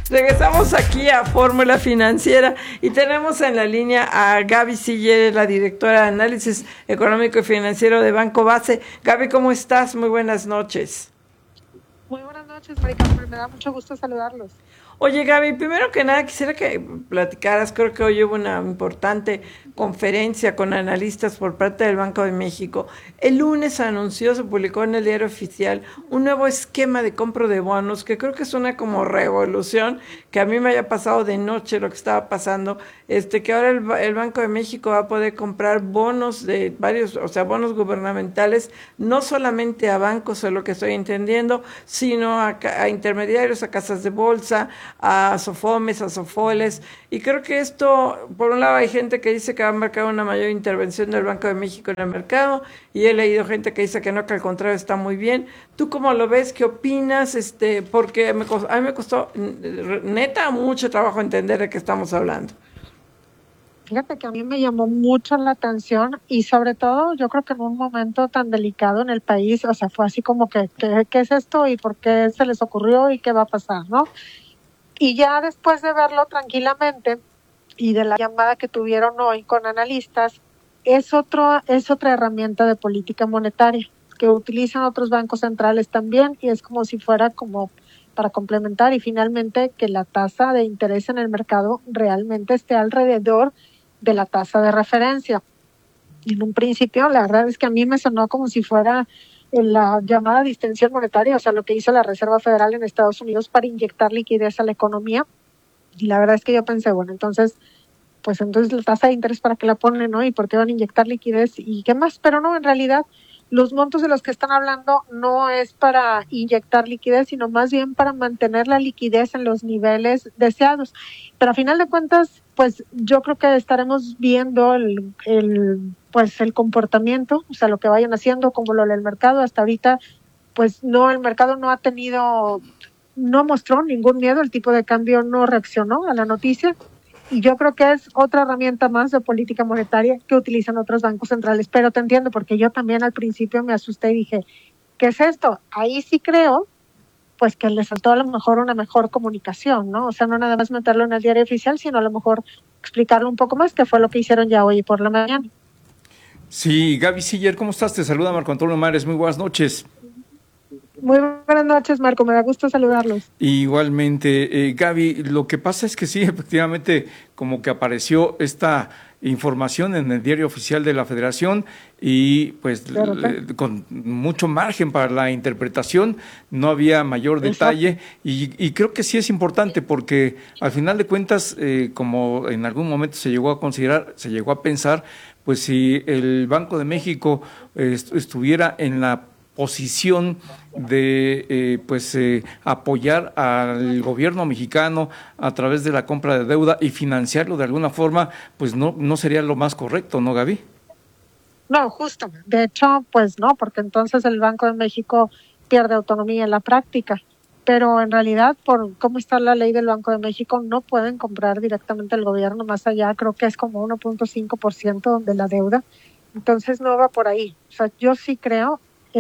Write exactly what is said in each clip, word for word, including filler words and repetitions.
Regresamos aquí a Fórmula Financiera y tenemos en la línea a Gaby Siller, la directora de Análisis Económico y Financiero de Banco Base. Gaby, ¿cómo estás? Muy buenas noches. Muy buenas noches, Maricarmen. Me da mucho gusto saludarlos. Oye, Gaby, primero que nada quisiera que platicaras, creo que hoy hubo una importante conferencia con analistas por parte del Banco de México. El lunes anunció, se publicó en el Diario Oficial, un nuevo esquema de compra de bonos, que creo que es una como revolución, que a mí me haya pasado de noche lo que estaba pasando, este que ahora el, el Banco de México va a poder comprar bonos de varios, o sea, bonos gubernamentales, no solamente a bancos, es lo que estoy entendiendo, sino a, a intermediarios, a casas de bolsa, a Sofomes, a Sofoles, y creo que esto, por un lado hay gente que dice que va a marcar una mayor intervención del Banco de México en el mercado, y he leído gente que dice que no, que al contrario está muy bien. ¿Tú cómo lo ves? ¿Qué opinas? Este, porque me costó, a mí me costó neta mucho trabajo entender de qué estamos hablando. Fíjate que a mí me llamó mucho la atención y sobre todo yo creo que en un momento tan delicado en el país, o sea, fue así como que, ¿qué, qué es esto y por qué se les ocurrió y qué va a pasar, ¿no? Y ya después de verlo tranquilamente y de la llamada que tuvieron hoy con analistas, es, otro, es otra herramienta de política monetaria que utilizan otros bancos centrales también y es como si fuera como para complementar y finalmente que la tasa de interés en el mercado realmente esté alrededor de la tasa de referencia. En un principio, la verdad es que a mí me sonó como si fuera en la llamada distensión monetaria, o sea, lo que hizo la Reserva Federal en Estados Unidos para inyectar liquidez a la economía. Y la verdad es que yo pensé, bueno, entonces, pues entonces la tasa de interés para qué la ponen, ¿no? Y por qué van a inyectar liquidez y qué más. Pero no, en realidad, los montos de los que están hablando no es para inyectar liquidez, sino más bien para mantener la liquidez en los niveles deseados. Pero a final de cuentas, pues yo creo que estaremos viendo el, el pues el comportamiento, o sea, lo que vayan haciendo, como lo del mercado. Hasta ahorita, pues no, el mercado no ha tenido, no mostró ningún miedo, el tipo de cambio no reaccionó a la noticia. Y yo creo que es otra herramienta más de política monetaria que utilizan otros bancos centrales. Pero te entiendo, porque yo también al principio me asusté y dije, ¿qué es esto? Ahí sí creo, pues que les faltó a lo mejor una mejor comunicación, ¿no? O sea, no nada más meterlo en el diario oficial, sino a lo mejor explicarlo un poco más, que fue lo que hicieron ya hoy por la mañana. Sí, Gaby Siller, ¿cómo estás? Te saluda Marco Antonio Mares, muy buenas noches. Muy buenas noches, Marco, me da gusto saludarlos. Igualmente, eh, Gaby, lo que pasa es que sí, efectivamente, como que apareció esta información en el diario oficial de la Federación y pues le, con mucho margen para la interpretación, no había mayor detalle y, y creo que sí es importante porque al final de cuentas, eh, como en algún momento se llegó a considerar, se llegó a pensar, pues si el Banco de México eh, estuviera en la posición de eh, pues eh, apoyar al gobierno mexicano a través de la compra de deuda y financiarlo de alguna forma, pues no no sería lo más correcto, ¿no, Gaby? No, justo. De hecho, pues no, porque entonces el Banco de México pierde autonomía en la práctica. Pero en realidad, por cómo está la ley del Banco de México, no pueden comprar directamente el gobierno más allá, creo que es como uno punto cinco por ciento de la deuda. Entonces no va por ahí. O sea, yo sí creo eh,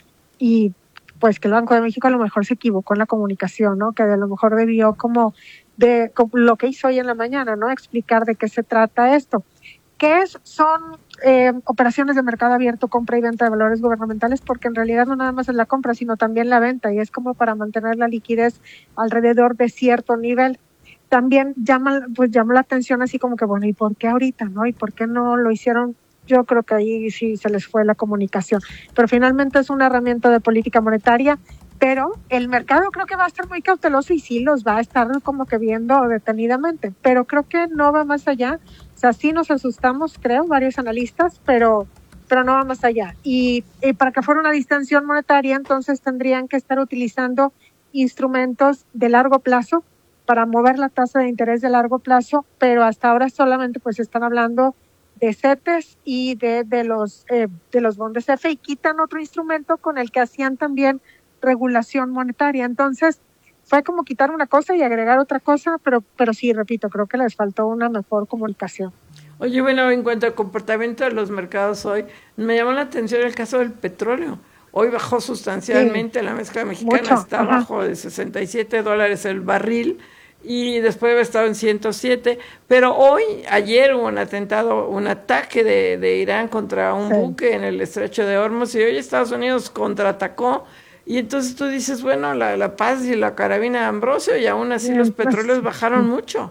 y pues que el Banco de México a lo mejor se equivocó en la comunicación, ¿no? Que a lo mejor debió como de como lo que hizo hoy en la mañana, ¿no? Explicar de qué se trata esto. ¿Qué es? Son eh, operaciones de mercado abierto, compra y venta de valores gubernamentales, porque en realidad no nada más es la compra, sino también la venta, y es como para mantener la liquidez alrededor de cierto nivel. También llama, pues llama la atención así como que, bueno, ¿y por qué ahorita, no? ¿Y por qué no lo hicieron? Yo creo que ahí sí se les fue la comunicación. Pero finalmente es una herramienta de política monetaria, pero el mercado creo que va a estar muy cauteloso y sí los va a estar como que viendo detenidamente, pero creo que no va más allá. O sea, sí nos asustamos, creo, varios analistas, pero, pero no va más allá. Y, y para que fuera una distensión monetaria, entonces tendrían que estar utilizando instrumentos de largo plazo para mover la tasa de interés de largo plazo, pero hasta ahora solamente pues están hablando de CETES y de, de los eh, de los bondes F y quitan otro instrumento con el que hacían también regulación monetaria. Entonces fue como quitar una cosa y agregar otra cosa, pero pero sí, repito, creo que les faltó una mejor comunicación. Oye, bueno, en cuanto al comportamiento de los mercados hoy, me llamó la atención el caso del petróleo. Hoy bajó sustancialmente, sí, la mezcla mexicana mucho, está ajá, abajo de sesenta y siete dólares el barril, y después había estado en ciento siete, pero hoy, ayer hubo un atentado, un ataque de, de Irán contra un sí. buque en el estrecho de Hormuz, y hoy Estados Unidos contraatacó, y entonces tú dices, bueno, la, la Paz y la carabina de Ambrosio, y aún así sí, los petróleos pues, bajaron mucho.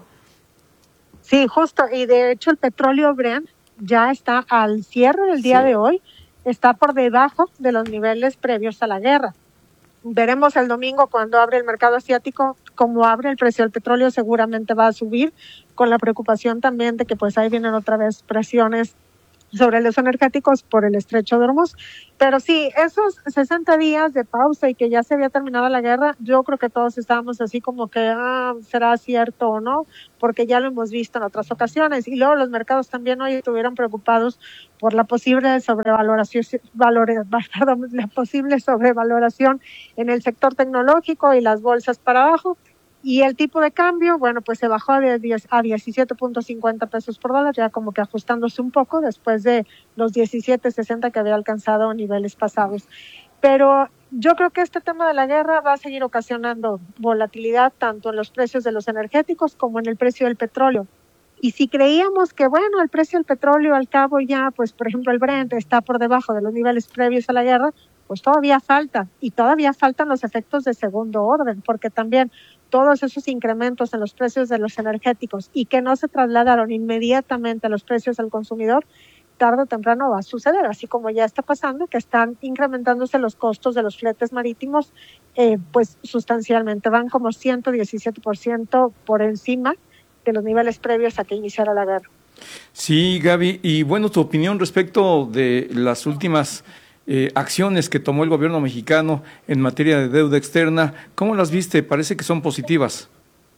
Sí, justo, y de hecho el petróleo Brent ya está al cierre del día sí. de hoy, está por debajo de los niveles previos a la guerra. Veremos el domingo cuando abre el mercado asiático, cómo abre el precio del petróleo, seguramente va a subir, con la preocupación también de que pues ahí vienen otra vez presiones sobre los energéticos por el estrecho de Hormuz. Pero sí, esos sesenta días de pausa y que ya se había terminado la guerra, yo creo que todos estábamos así como que, ah, ¿será cierto o no? Porque ya lo hemos visto en otras ocasiones. Y luego los mercados también hoy estuvieron preocupados por la posible sobrevaloración, valore, perdón, la posible sobrevaloración en el sector tecnológico y las bolsas para abajo. Y el tipo de cambio, bueno, pues se bajó de diez a diecisiete punto cincuenta pesos por dólar, ya como que ajustándose un poco después de los diecisiete sesenta que había alcanzado niveles pasados. Pero yo creo que este tema de la guerra va a seguir ocasionando volatilidad tanto en los precios de los energéticos como en el precio del petróleo. Y si creíamos que, bueno, el precio del petróleo al cabo ya, pues por ejemplo el Brent está por debajo de los niveles previos a la guerra, pues todavía falta. Y todavía faltan los efectos de segundo orden, porque también todos esos incrementos en los precios de los energéticos y que no se trasladaron inmediatamente a los precios al consumidor, tarde o temprano va a suceder, así como ya está pasando, que están incrementándose los costos de los fletes marítimos, eh, pues sustancialmente, van como ciento diecisiete por ciento por encima de los niveles previos a que iniciara la guerra. Sí, Gaby, y bueno, tu opinión respecto de las últimas Eh, acciones que tomó el gobierno mexicano en materia de deuda externa, ¿cómo las viste? Parece que son positivas.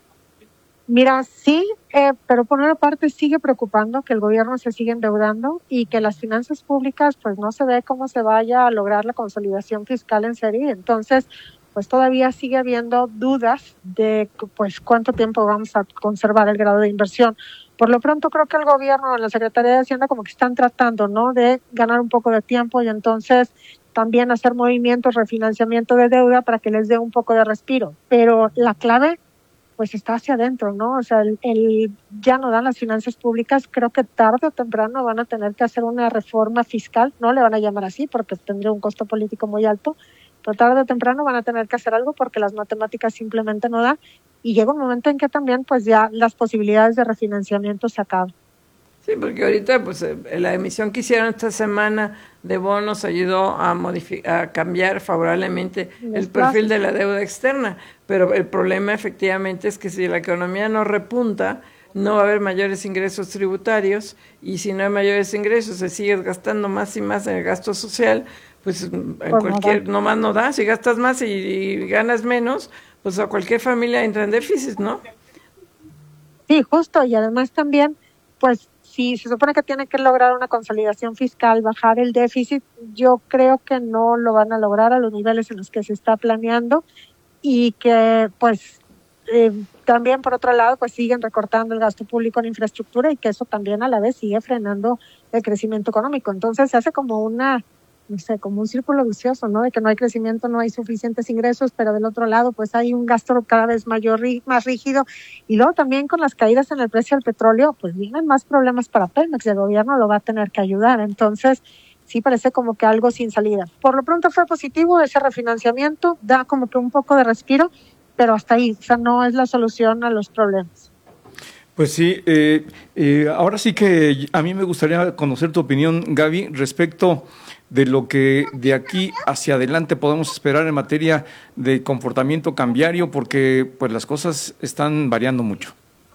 Mira, sí, eh, pero por una parte sigue preocupando que el gobierno se siga endeudando y que las finanzas públicas pues no se ve cómo se vaya a lograr la consolidación fiscal en serie. Entonces, pues todavía sigue habiendo dudas de pues cuánto tiempo vamos a conservar el grado de inversión. Por lo pronto creo que el gobierno, la Secretaría de Hacienda como que están tratando, ¿no?, de ganar un poco de tiempo y entonces también hacer movimientos, refinanciamiento de deuda para que les dé un poco de respiro. Pero la clave pues está hacia adentro, ¿no? O sea, el, el ya no dan las finanzas públicas, creo que tarde o temprano van a tener que hacer una reforma fiscal, no le van a llamar así porque tendría un costo político muy alto, pero tarde o temprano van a tener que hacer algo porque las matemáticas simplemente no dan. Y llega un momento en que también pues ya las posibilidades de refinanciamiento se acaban. Sí, porque ahorita pues la emisión que hicieron esta semana de bonos ayudó a modificar, a cambiar favorablemente el perfil de la deuda externa, pero el problema efectivamente es que si la economía no repunta, no va a haber mayores ingresos tributarios, y si no hay mayores ingresos, se sigue gastando más y más en el gasto social, pues en pues cualquier, no más no da, si gastas más y, y ganas menos, pues a cualquier familia entra en déficit, ¿no? Sí, justo, y además también, pues si se supone que tiene que lograr una consolidación fiscal, bajar el déficit, yo creo que no lo van a lograr a los niveles en los que se está planeando, y que pues eh, también por otro lado pues siguen recortando el gasto público en infraestructura, y que eso también a la vez sigue frenando el crecimiento económico. Entonces se hace como una, no sé, como un círculo vicioso, ¿no? De que no hay crecimiento, no hay suficientes ingresos, pero del otro lado pues hay un gasto cada vez mayor, más rígido, y luego también con las caídas en el precio del petróleo pues vienen más problemas para Pemex, y el gobierno lo va a tener que ayudar. Entonces sí parece como que algo sin salida. Por lo pronto fue positivo ese refinanciamiento, da como que un poco de respiro, pero hasta ahí, o sea, no es la solución a los problemas. Pues sí, eh, eh, ahora sí que a mí me gustaría conocer tu opinión, Gaby, respecto de lo que de aquí hacia adelante podemos esperar en materia de comportamiento cambiario, porque pues las cosas están variando mucho.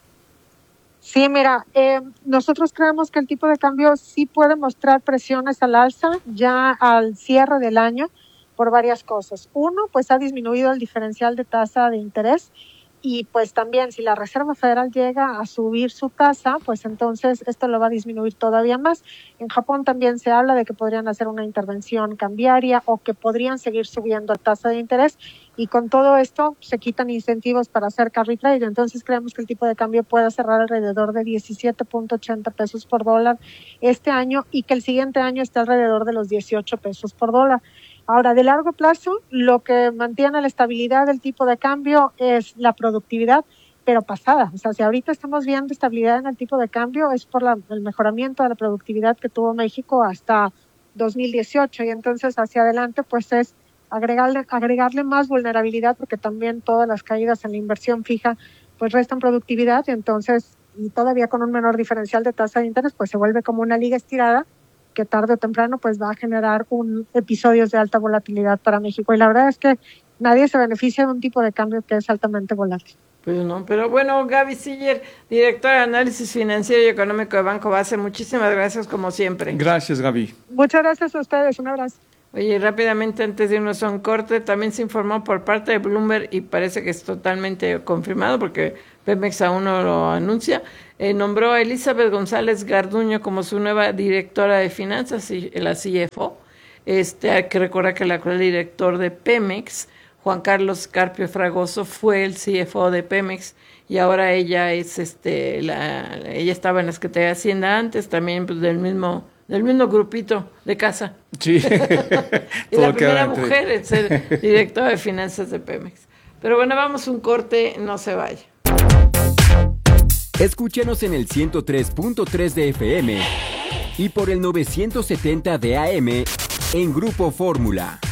Sí, mira, eh, nosotros creemos que el tipo de cambio sí puede mostrar presiones al alza ya al cierre del año por varias cosas. Uno, pues ha disminuido el diferencial de tasa de interés, y pues también si la Reserva Federal llega a subir su tasa, pues entonces esto lo va a disminuir todavía más. En Japón también se habla de que podrían hacer una intervención cambiaria o que podrían seguir subiendo la tasa de interés, y con todo esto se quitan incentivos para hacer carry trade. Entonces creemos que el tipo de cambio pueda cerrar alrededor de diecisiete punto ochenta pesos por dólar este año, y que el siguiente año esté alrededor de los dieciocho pesos por dólar. Ahora, de largo plazo, lo que mantiene la estabilidad del tipo de cambio es la productividad, pero pasada. O sea, si ahorita estamos viendo estabilidad en el tipo de cambio, es por la, el mejoramiento de la productividad que tuvo México hasta dos mil dieciocho, y entonces hacia adelante pues es agregarle, agregarle más vulnerabilidad, porque también todas las caídas en la inversión fija pues restan productividad, y entonces, y todavía con un menor diferencial de tasa de interés, pues se vuelve como una liga estirada que tarde o temprano pues va a generar un episodios de alta volatilidad para México. Y la verdad es que nadie se beneficia de un tipo de cambio que es altamente volátil. Pues no, pero bueno, Gaby Siller, directora de Análisis Financiero y Económico de Banco Base, muchísimas gracias como siempre. Gracias, Gaby. Muchas gracias a ustedes, un abrazo. Oye, rápidamente antes de irnos a un corte, también se informó por parte de Bloomberg, y parece que es totalmente confirmado porque Pemex aún no lo anuncia, eh, nombró a Elizabeth González Garduño como su nueva directora de finanzas, y la C F O. Este, hay que recordar que el actual director de Pemex, Juan Carlos Carpio Fragoso, fue el C F O de Pemex, y ahora ella es este la ella estaba en la Secretaría de Hacienda antes, también pues, del mismo del mismo grupito de casa. Sí. Y la primera mujer en ser directora de finanzas de Pemex. Pero bueno, vamos a un corte, no se vaya. Escúchenos en el ciento tres punto tres de F M y por el novecientos setenta de A M en Grupo Fórmula.